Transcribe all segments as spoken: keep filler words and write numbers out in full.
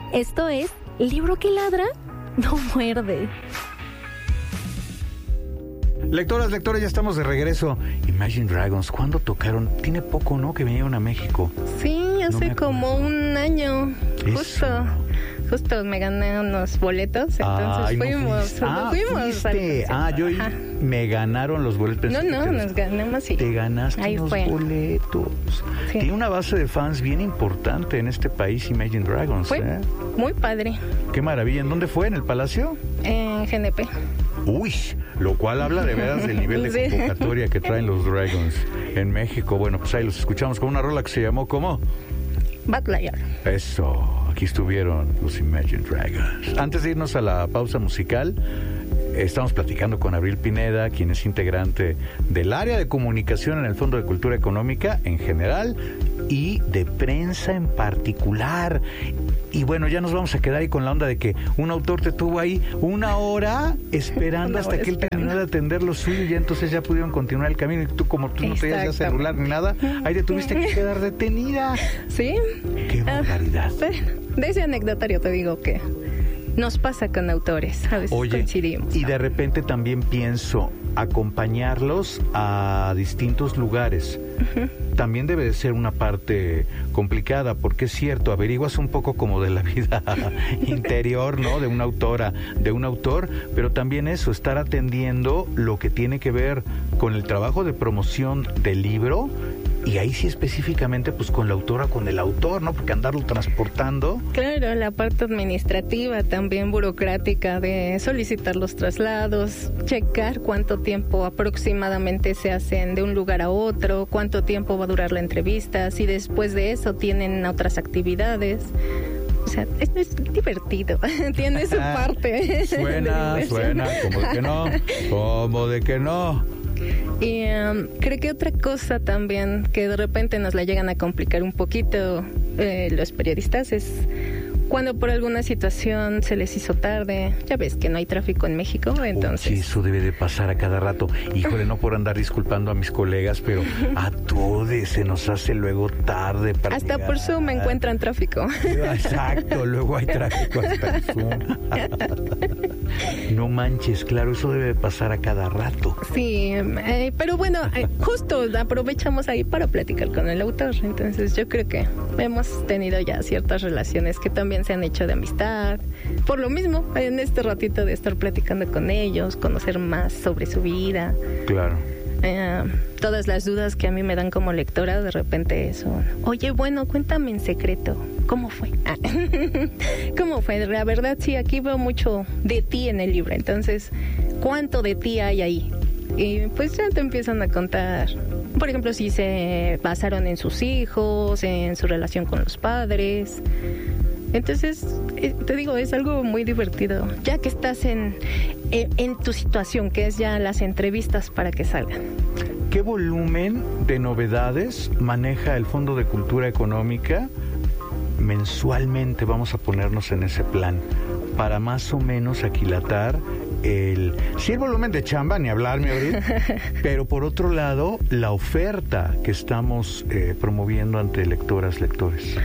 Esto es Libro que ladra, no muerde. Lectoras, lectores, ya estamos de regreso. Imagine Dragons, ¿cuándo tocaron? Tiene poco, ¿no? Que vinieron a México. Sí, hace No como un año. Eso. Justo. Justo me gané unos boletos, entonces Ay, no fuimos. fuiste. Ah, fuimos fuiste. al concierto. Ah, yo Ajá. me ganaron los boletos. No, no, nos ganamos y Te ganaste ahí unos fue. boletos. Sí. Tiene una base de fans bien importante en este país, Imagine Dragons. Fue ¿eh? muy padre. Qué maravilla. ¿En dónde fue? ¿En el Palacio? En G N P. Uy, lo cual habla de veras del nivel de Sí. convocatoria que traen los Dragons en México. Bueno, pues ahí los escuchamos con una rola que se llamó ¿cómo? Bad Liar. Eso, aquí estuvieron los Imagine Dragons. Antes de irnos a la pausa musical, estamos platicando con Abril Pineda, quien es integrante del área de comunicación en el Fondo de Cultura Económica en general y de prensa en particular. Y bueno, ya nos vamos a quedar ahí con la onda de que un autor te tuvo ahí una hora esperando Una hasta hora que él esperando. terminó de atender lo suyo y ya entonces ya pudieron continuar el camino. Y tú, como tú no tenías ya celular ni nada, ahí te tuviste que quedar detenida. ¿Sí? ¡Qué barbaridad! De ese anecdotario te digo que nos pasa con autores. A veces Oye, coincidimos. y de repente también pienso acompañarlos a distintos lugares. Uh-huh. También debe de ser una parte complicada, porque es cierto, averiguas un poco como de la vida interior, ¿no? De una autora, de un autor, pero también eso, estar atendiendo lo que tiene que ver con el trabajo de promoción del libro. Y ahí sí específicamente pues con la autora, con el autor, ¿no? Porque andarlo transportando. Claro, la parte administrativa, también burocrática de solicitar los traslados, checar cuánto tiempo aproximadamente se hacen de un lugar a otro, cuánto tiempo va a durar la entrevista, si después de eso tienen otras actividades. O sea, es, es divertido, tiene su parte. Suena, de suena, como de que no, como de que no. Y um, creo que otra cosa también que de repente nos la llegan a complicar un poquito eh, los periodistas es cuando por alguna situación se les hizo tarde. Ya ves que no hay tráfico en México, entonces... Uy, sí, eso debe de pasar a cada rato. Híjole, no por andar disculpando a mis colegas, pero a todos se nos hace luego tarde para Hasta llegar. por Zoom encuentran tráfico. Exacto, luego hay tráfico hasta en Zoom. No manches, claro, eso debe de pasar a cada rato. Sí, eh, pero bueno, eh, justo aprovechamos ahí para platicar con el autor. Entonces yo creo que hemos tenido ya ciertas relaciones que también se han hecho de amistad. Por lo mismo, en este ratito de estar platicando con ellos, conocer más sobre su vida. Claro. Eh, todas las dudas que a mí me dan como lectora, de repente son, oye, bueno, cuéntame en secreto, ¿cómo fue? Ah, ¿Cómo fue? La verdad, sí, aquí veo mucho de ti en el libro, entonces, ¿cuánto de ti hay ahí? Y pues ya te empiezan a contar, por ejemplo, si se basaron en sus hijos, en su relación con los padres. Entonces, eh, te digo, es algo muy divertido, ya que estás en, en, en tu situación, que es ya las entrevistas para que salgan. ¿Qué volumen de novedades maneja el Fondo de Cultura Económica mensualmente? Vamos a ponernos en ese plan, para más o menos aquilatar el... Sí, el volumen de chamba, ni hablar, mi Abril, pero por otro lado, la oferta que estamos eh, promoviendo ante lectoras, lectores.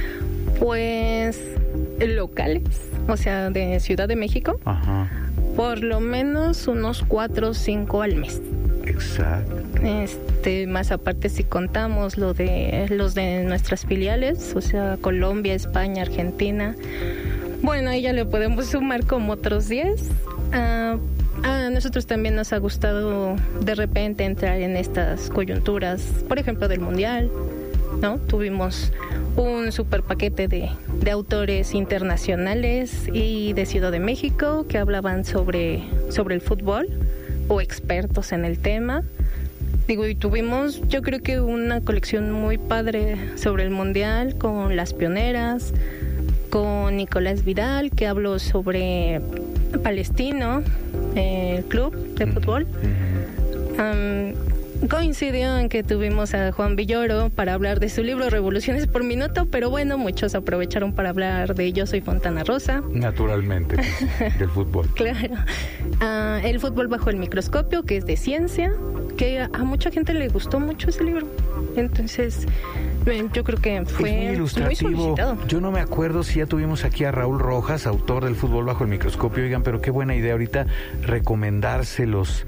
Pues locales, o sea, de Ciudad de México, Ajá. por lo menos unos cuatro o cinco al mes. Exacto. Este, más aparte si contamos lo de los de nuestras filiales, o sea, Colombia, España, Argentina. Bueno, ahí ya le podemos sumar como otros diez. Ah, a nosotros también nos ha gustado de repente entrar en estas coyunturas, por ejemplo, del Mundial, ¿no? Tuvimos un super paquete de, de autores internacionales y de Ciudad de México que hablaban sobre, sobre el fútbol o expertos en el tema. Digo, y tuvimos, yo creo que una colección muy padre sobre el Mundial con las pioneras, con Nicolás Vidal, que habló sobre Palestino, eh, el club de fútbol. Um, Coincidió en que tuvimos a Juan Villoro para hablar de su libro Revoluciones por Minuto, pero bueno, muchos aprovecharon para hablar de Yo Soy Fontana Rosa. Naturalmente, del fútbol. Claro. Uh, el fútbol bajo el microscopio, que es de ciencia, que a, a mucha gente le gustó mucho ese libro. Entonces, Yo creo que fue muy ilustrativo. Muy solicitado. Yo no me acuerdo si ya tuvimos aquí a Raúl Rojas, autor del Fútbol bajo el microscopio. Oigan, pero qué buena idea ahorita recomendárselos.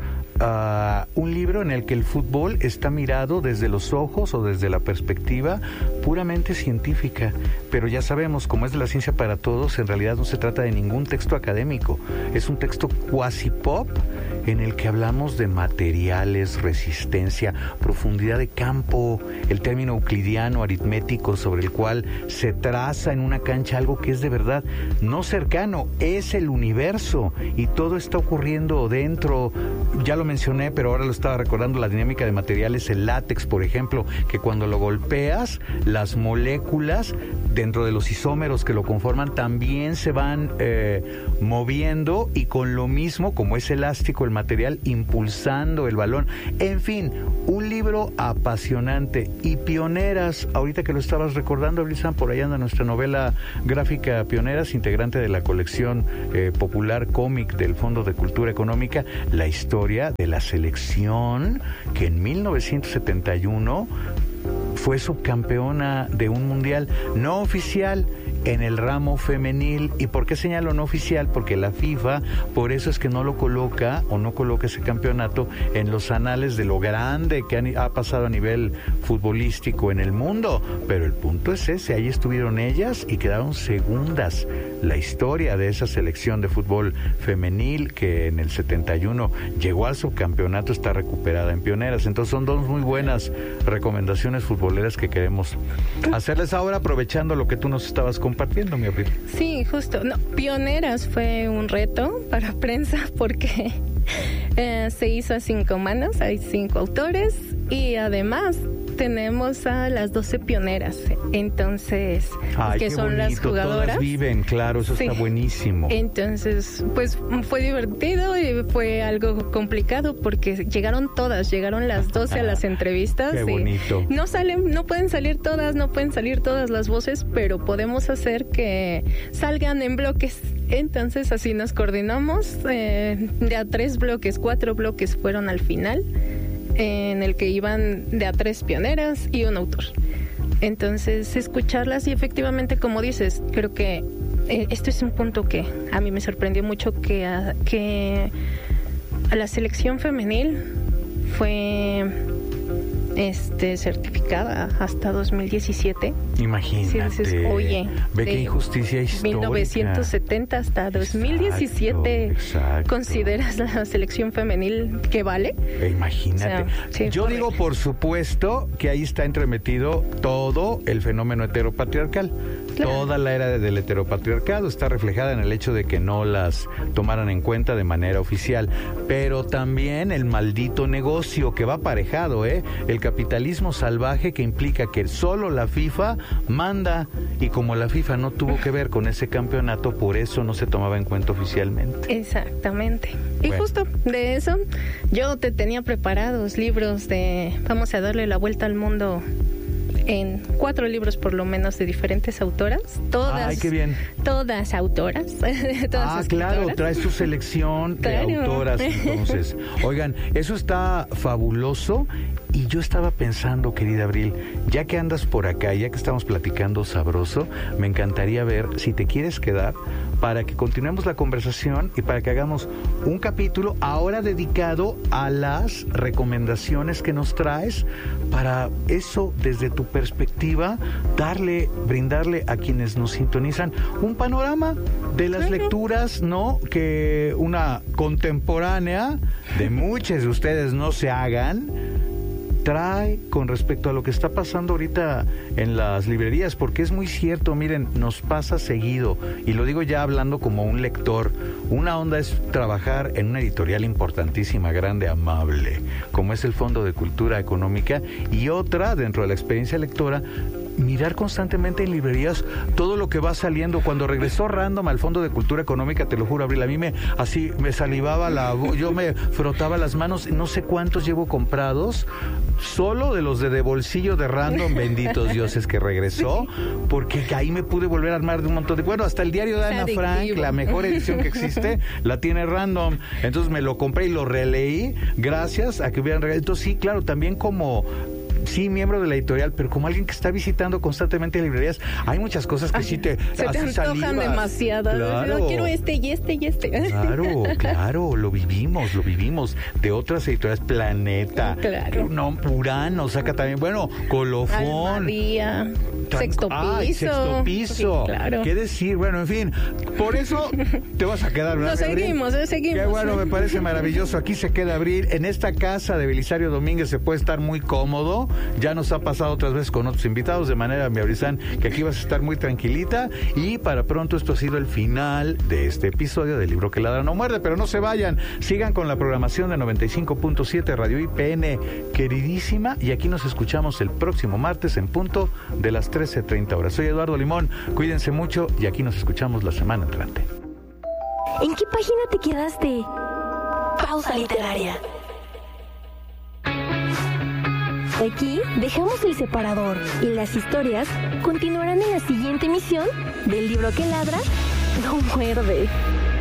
Uh, un libro en el que el fútbol está mirado desde los ojos o desde la perspectiva puramente científica, pero ya sabemos, como es de la ciencia para todos, en realidad no se trata de ningún texto académico, es un texto cuasi pop en el que hablamos de materiales, resistencia, profundidad de campo, el término euclidiano aritmético sobre el cual se traza en una cancha algo que es de verdad no cercano, es el universo y todo está ocurriendo dentro. Ya lo mencioné, pero ahora lo estaba recordando, la dinámica de materiales, el látex, por ejemplo, que cuando lo golpeas, las moléculas dentro de los isómeros que lo conforman también se van eh, moviendo y con lo mismo, como es elástico el material, impulsando el balón. En fin, un libro apasionante y pioneras, ahorita que lo estabas recordando, Brisa, por ahí anda nuestra novela gráfica Pioneras, integrante de la colección eh, popular cómic del Fondo de Cultura Económica, la historia de la selección que en mil novecientos setenta y uno fue subcampeona de un mundial no oficial en el ramo femenil. ¿Y por qué señalo no oficial? Porque la FIFA, por eso es que no lo coloca o no coloca ese campeonato en los anales de lo grande que han, ha pasado a nivel futbolístico en el mundo. Pero el punto es ese, ahí estuvieron ellas y quedaron segundas. La historia de esa selección de fútbol femenil que en el setenta y uno llegó al subcampeonato está recuperada en Pioneras. Entonces son dos muy buenas recomendaciones futboleras que queremos hacerles ahora, aprovechando lo que tú nos estabas compartiendo, mi Abril. Sí, justo. No, Pioneras fue un reto para prensa porque eh, se hizo a cinco manos, hay cinco autores y además tenemos a las doce pioneras, entonces, Ay, que son bonito, las jugadoras. Todas viven, claro, eso sí. Está buenísimo. Entonces, pues fue divertido y fue algo complicado porque llegaron todas, llegaron las doce a las entrevistas. Qué bonito. No salen, no pueden salir todas, no pueden salir todas las voces, pero podemos hacer que salgan en bloques. Entonces, así nos coordinamos, eh, de a tres bloques, cuatro bloques fueron al final, en el que iban de a tres pioneras y un autor. Entonces, escucharlas y efectivamente, como dices, creo que eh, esto es un punto que a mí me sorprendió mucho, que a, que a la selección femenil fue este certificada hasta dos mil diecisiete. Imagínate. Sí, dices, oye, ve qué injusticia histórica. mil novecientos setenta hasta dos mil diecisiete. Exacto, exacto. ¿Consideras la selección femenil que vale? Imagínate. O sea, sí, yo pobre. digo, por supuesto, que ahí está entremetido todo el fenómeno heteropatriarcal. Claro. Toda la era del heteropatriarcado está reflejada en el hecho de que no las tomaran en cuenta de manera oficial. Pero también el maldito negocio que va aparejado, ¿eh? El capitalismo salvaje que implica que solo la FIFA manda, y como la FIFA no tuvo que ver con ese campeonato, por eso no se tomaba en cuenta oficialmente. Exactamente. Y bueno, justo de eso yo te tenía preparados libros de vamos a darle la vuelta al mundo, en cuatro libros por lo menos de diferentes autoras, todas. Ay, qué bien. Todas autoras. todas ah, claro, traes tu selección claro. de autoras, entonces. Oigan, eso está fabuloso. Y yo estaba pensando, querida Abril, ya que andas por acá, ya que estamos platicando sabroso, me encantaría ver si te quieres quedar para que continuemos la conversación y para que hagamos un capítulo ahora dedicado a las recomendaciones que nos traes, para eso, desde tu perspectiva, darle, brindarle a quienes nos sintonizan un panorama de las claro. lecturas, ¿no? Que una contemporánea de muchas de ustedes no se hagan trae con respecto a lo que está pasando ahorita en las librerías, porque es muy cierto, miren, nos pasa seguido, y lo digo ya hablando como un lector. Una onda es trabajar en una editorial importantísima, grande, amable, como es el Fondo de Cultura Económica, y otra, dentro de la experiencia lectora, mirar constantemente en librerías todo lo que va saliendo. Cuando regresó Random al Fondo de Cultura Económica, te lo juro, Abril, a mí me así me salivaba la yo me frotaba las manos, no sé cuántos llevo comprados solo de los de, de bolsillo de Random, benditos dioses que regresó, porque ahí me pude volver a armar de un montón de, bueno, hasta el diario de Ana Frank, la mejor edición que existe, la tiene Random. Entonces me lo compré y lo releí gracias a que hubieran regalado. Entonces sí, claro, también como sí, miembro de la editorial, pero como alguien que está visitando constantemente librerías, hay muchas cosas que Ay, sí te se te antojan demasiado. Claro. No, quiero este y este y este. Claro, claro, lo vivimos, lo vivimos. De otras editoriales, Planeta, claro. no, Urano, saca también, bueno, Colofón. Almadía, Sexto Piso. Ay, Sexto Piso. Sí, claro. ¿Qué decir? Bueno, en fin, por eso te vas a quedar, ¿verdad? Nos seguimos, eh, seguimos. Qué bueno, me parece maravilloso. Aquí se queda Abril. En esta casa de Belisario Domínguez se puede estar muy cómodo. Ya nos ha pasado otras veces con otros invitados, de manera, mi Abrizán, que aquí vas a estar muy tranquilita. Y para pronto esto ha sido el final de este episodio del Libro que Ladra No Muerde. Pero no se vayan, sigan con la programación de noventa y cinco punto siete Radio I P N, queridísima. Y aquí nos escuchamos el próximo martes en punto de las trece treinta horas. Soy Eduardo Limón, cuídense mucho y aquí nos escuchamos la semana entrante. ¿En qué página te quedaste? Pausa literaria. Aquí dejamos el separador y las historias continuarán en la siguiente emisión del Libro que Ladra No Muerde.